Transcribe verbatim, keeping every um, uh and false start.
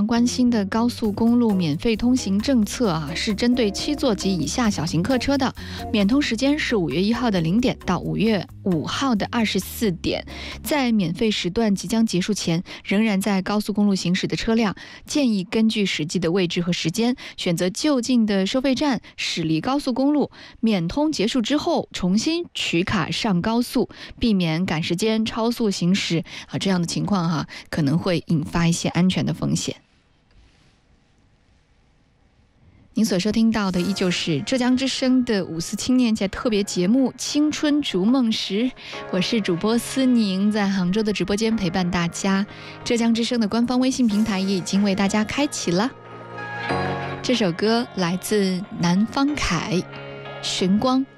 常关心的高速公路免费通行政策啊，是针对七座及以下小型客车的，免通时间是五月一号的零点到五月五号的二十四点。在免费时段即将结束前，仍然在高速公路行驶的车辆，建议根据实际的位置和时间，选择就近的收费站驶离高速公路。免通结束之后，重新取卡上高速，避免赶时间超速行驶啊，这样的情况哈、啊，可能会引发一些安全的风险。您所收听到的依旧是浙江之声的五四青年节特别节目《青春逐梦时》，我是主播思宁，在杭州的直播间陪伴大家。浙江之声的官方微信平台也已经为大家开启了。这首歌来自南方凯，《寻光》。